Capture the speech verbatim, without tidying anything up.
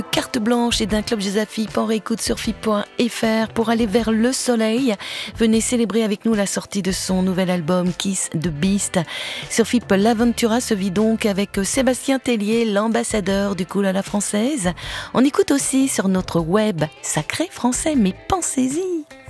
Carte blanche et d'un club Jazz Fip en réécoute sur fip point f r pour aller vers le soleil. Venez célébrer avec nous la sortie de son nouvel album Kiss the Beast. Sur Fip, l'aventura se vit donc avec Sébastien Tellier, l'ambassadeur du cool à la française. On écoute aussi sur notre web Sacré Français, mais pensez-y.